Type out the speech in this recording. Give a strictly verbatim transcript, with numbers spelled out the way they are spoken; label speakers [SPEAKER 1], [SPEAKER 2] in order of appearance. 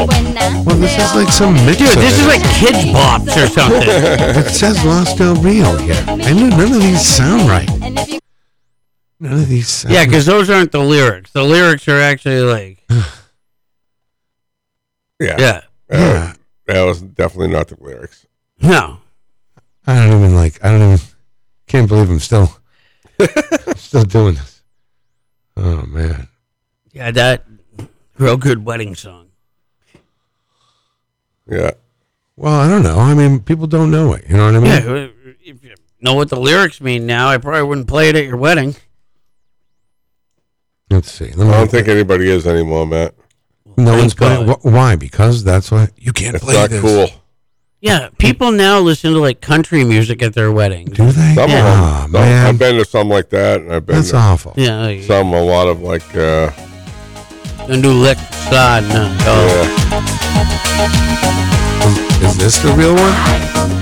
[SPEAKER 1] Oh.
[SPEAKER 2] Well, this is like some mix.
[SPEAKER 3] Dude,
[SPEAKER 2] of
[SPEAKER 3] this
[SPEAKER 2] it.
[SPEAKER 3] is like Kids Bops or something.
[SPEAKER 2] It says Los Del Rio here. I knew none of these sound right. None of these sound
[SPEAKER 3] Yeah, because those aren't the lyrics. The lyrics are actually like,
[SPEAKER 1] Yeah.
[SPEAKER 3] yeah,
[SPEAKER 2] Yeah.
[SPEAKER 1] That was definitely not the lyrics.
[SPEAKER 3] no.
[SPEAKER 2] I don't even like, I don't even, can't believe I'm still, still doing this. Oh, man.
[SPEAKER 3] Yeah, that real good wedding song.
[SPEAKER 1] Yeah.
[SPEAKER 2] Well, I don't know. I mean, people don't know it. You know what I mean?
[SPEAKER 3] Yeah, if you know what the lyrics mean now, I probably wouldn't play it at your wedding.
[SPEAKER 2] Let's see. Let
[SPEAKER 1] I
[SPEAKER 2] me
[SPEAKER 1] don't think anybody is anymore, Matt.
[SPEAKER 2] no
[SPEAKER 3] Thank
[SPEAKER 2] one's playing.
[SPEAKER 3] God.
[SPEAKER 2] Wh- Why? Because that's why you can't
[SPEAKER 1] It's
[SPEAKER 2] play
[SPEAKER 1] not
[SPEAKER 2] this.
[SPEAKER 1] cool.
[SPEAKER 3] Yeah, people now listen to like country music at their weddings.
[SPEAKER 2] Do they?
[SPEAKER 1] Some
[SPEAKER 3] Yeah.
[SPEAKER 1] of
[SPEAKER 2] Oh,
[SPEAKER 1] them. Some-
[SPEAKER 2] man.
[SPEAKER 1] I've been to some like that, and I've been
[SPEAKER 2] That's
[SPEAKER 1] to
[SPEAKER 2] awful.
[SPEAKER 3] Yeah, like,
[SPEAKER 1] some, a lot of like, uh,
[SPEAKER 3] don't do lick slide. No, no.
[SPEAKER 1] yeah.
[SPEAKER 2] Is, is this the real one?